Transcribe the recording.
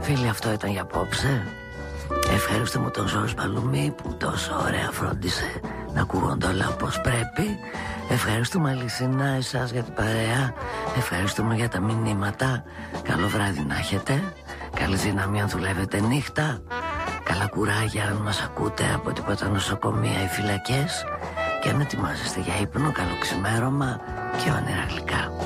Φίλοι, αυτό ήταν για απόψε. Ευχαριστώ μου τον Ζόρις Παλουμή που τόσο ωραία φρόντισε να ακούγονται όλα όπως πρέπει. Ευχαριστούμε αληθινά εσάς για την παρέα. Ευχαριστούμε για τα μηνύματα. Καλό βράδυ να έχετε. Καλή δύναμη αν δουλεύετε νύχτα. Καλά κουράγια αν μας ακούτε από τίποτα νοσοκομεία ή φυλακές. Και αν ετοιμάζεστε για ύπνο, καλό ξημέρωμα και όνειρα γλυκά.